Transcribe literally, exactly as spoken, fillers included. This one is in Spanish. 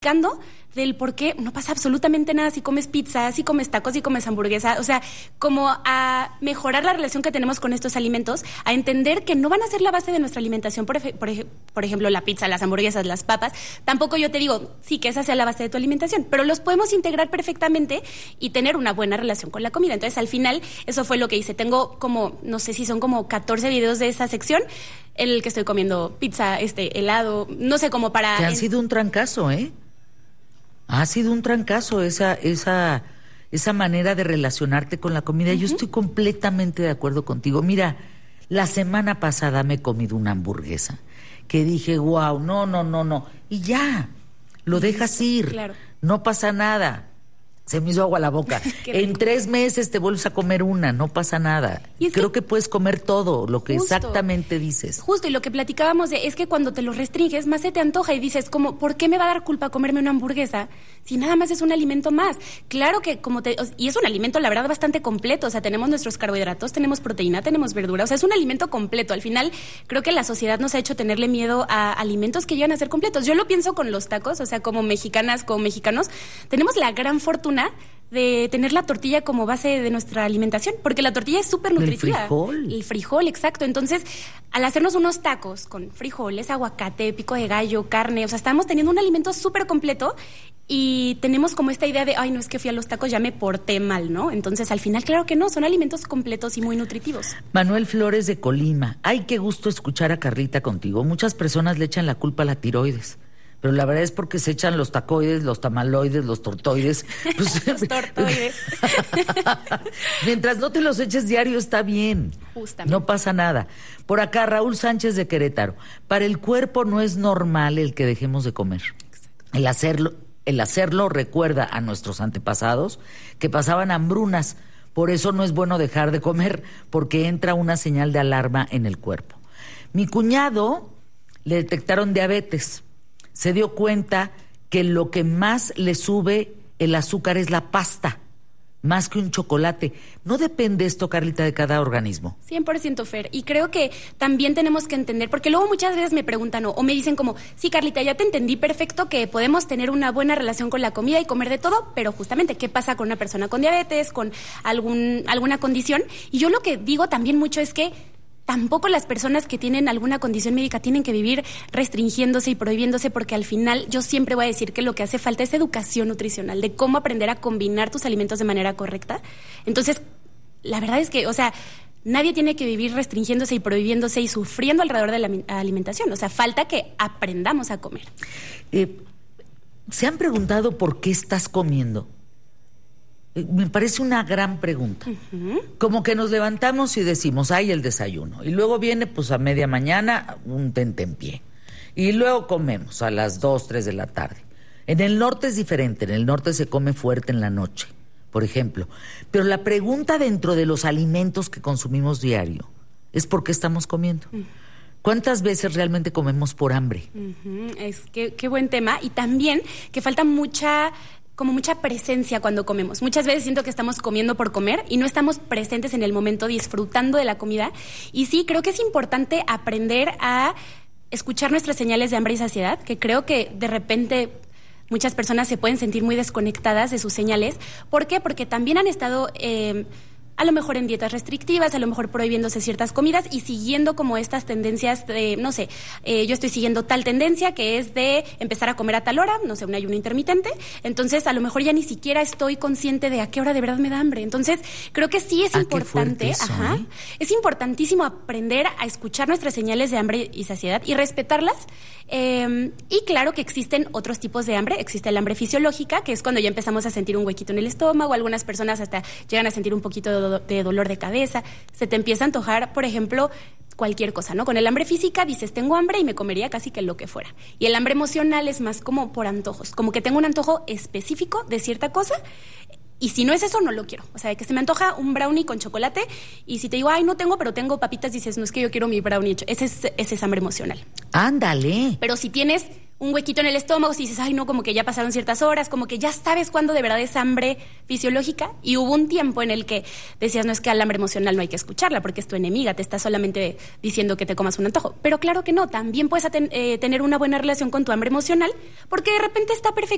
del por qué no pasa absolutamente nada si comes pizza, si comes tacos, si comes hamburguesa, o sea, como a mejorar la relación que tenemos con estos alimentos, a entender que no van a ser la base de nuestra alimentación, por, ej- por, ej- por ejemplo, la pizza, las hamburguesas, las papas. Tampoco yo te digo, sí, que esa sea la base de tu alimentación, pero los podemos integrar perfectamente y tener una buena relación con la comida. Entonces, al final, eso fue lo que hice. Tengo como, no sé si son como catorce videos de esa sección, en el que estoy comiendo pizza, este, helado, no sé, como para... Que ha en... sido un trancazo, ¿eh? Ha sido un trancazo esa, esa, esa manera de relacionarte con la comida. Uh-huh. Yo estoy completamente de acuerdo contigo. Mira, la semana pasada me he comido una hamburguesa que dije, wow, no, no, no, no. Y ya, lo dejas ir. Claro. No pasa nada. Se me hizo agua la boca. En tres meses te vuelves a comer una, no pasa nada. Creo que, que puedes comer todo, lo que justo, exactamente dices. Justo, y lo que platicábamos de, es que cuando te lo restringes, más se te antoja y dices, como, ¿por qué me va a dar culpa comerme una hamburguesa si nada más es un alimento más? Claro que como te... Y es un alimento, la verdad, bastante completo. O sea, tenemos nuestros carbohidratos, tenemos proteína, tenemos verdura. O sea, es un alimento completo. Al final, creo que la sociedad nos ha hecho tenerle miedo a alimentos que llegan a ser completos. Yo lo pienso con los tacos, o sea, como mexicanas, como mexicanos, tenemos la gran fortuna de tener la tortilla como base de nuestra alimentación, porque la tortilla es súper nutritiva. El frijol. El frijol, exacto. Entonces, al hacernos unos tacos con frijoles, aguacate, pico de gallo, carne, o sea, estamos teniendo un alimento súper completo y tenemos como esta idea de, ay, no, es que fui a los tacos, ya me porté mal, ¿no? Entonces, al final, claro que no, son alimentos completos y muy nutritivos. Manuel Flores de Colima. Ay, qué gusto escuchar a Carlita contigo. Muchas personas le echan la culpa a la tiroides, pero la verdad es porque se echan los tacoides, los tamaloides, los tortoides. Pues, los tortoides. Mientras no te los eches diario está bien. Justamente. No pasa nada. Por acá, Raúl Sánchez de Querétaro. Para el cuerpo no es normal el que dejemos de comer. Exacto. El hacerlo, el hacerlo recuerda a nuestros antepasados que pasaban hambrunas. Por eso no es bueno dejar de comer, porque entra una señal de alarma en el cuerpo. Mi cuñado le detectaron diabetes. Se dio cuenta que lo que más le sube el azúcar es la pasta, más que un chocolate. ¿No depende esto, Carlita, de cada organismo? cien por ciento, Fer. Y creo que también tenemos que entender, porque luego muchas veces me preguntan o, o me dicen como, sí, Carlita, ya te entendí perfecto que podemos tener una buena relación con la comida y comer de todo, pero justamente, ¿qué pasa con una persona con diabetes, con algún, alguna condición? Y yo lo que digo también mucho es que tampoco las personas que tienen alguna condición médica tienen que vivir restringiéndose y prohibiéndose, porque al final yo siempre voy a decir que lo que hace falta es educación nutricional, de cómo aprender a combinar tus alimentos de manera correcta. Entonces, la verdad es que, o sea, nadie tiene que vivir restringiéndose y prohibiéndose y sufriendo alrededor de la alimentación. O sea, falta que aprendamos a comer. Eh, ¿Se han preguntado por qué estás comiendo? Me parece una gran pregunta. Uh-huh. Como que nos levantamos y decimos, ay, el desayuno. Y luego viene, pues, a media mañana, un tentempié. Y luego comemos a las dos, tres de la tarde. En el norte es diferente. En el norte se come fuerte en la noche, por ejemplo. Pero la pregunta dentro de los alimentos que consumimos diario es ¿por qué estamos comiendo? Uh-huh. ¿Cuántas veces realmente comemos por hambre? Uh-huh. Es que, qué buen tema. Y también que falta mucha... como mucha presencia cuando comemos. Muchas veces siento que estamos comiendo por comer y no estamos presentes en el momento disfrutando de la comida. Y sí, creo que es importante aprender a escuchar nuestras señales de hambre y saciedad, que creo que de repente muchas personas se pueden sentir muy desconectadas de sus señales. ¿Por qué? Porque también han estado... Eh, a lo mejor en dietas restrictivas, a lo mejor prohibiéndose ciertas comidas y siguiendo como estas tendencias de, no sé, eh, yo estoy siguiendo tal tendencia que es de empezar a comer a tal hora, no sé, un ayuno intermitente, entonces a lo mejor ya ni siquiera estoy consciente de a qué hora de verdad me da hambre. Entonces, creo que sí es ah, importante, eso, ajá, ¿eh? es importantísimo aprender a escuchar nuestras señales de hambre y saciedad y respetarlas. Eh, y claro que existen otros tipos de hambre, existe el hambre fisiológica, que es cuando ya empezamos a sentir un huequito en el estómago, algunas personas hasta llegan a sentir un poquito de de dolor de cabeza, se te empieza a antojar, por ejemplo, cualquier cosa, ¿no? Con el hambre física dices, tengo hambre y me comería casi que lo que fuera. Y el hambre emocional es más como por antojos, como que tengo un antojo específico de cierta cosa y si no es eso, no lo quiero. O sea, que se me antoja un brownie con chocolate y si te digo, ay, no tengo, pero tengo papitas, dices, no, es que yo quiero mi brownie hecho. Ese es, ese es hambre emocional. Ándale. Pero si tienes un huequito en el estómago, si dices, ay, no, como que ya pasaron ciertas horas, como que ya sabes cuándo de verdad es hambre fisiológica. Y hubo un tiempo en el que decías, no, es que al hambre emocional no hay que escucharla porque es tu enemiga, te está solamente diciendo que te comas un antojo. Pero claro que no, también puedes aten- eh, tener una buena relación con tu hambre emocional porque de repente está perfecto.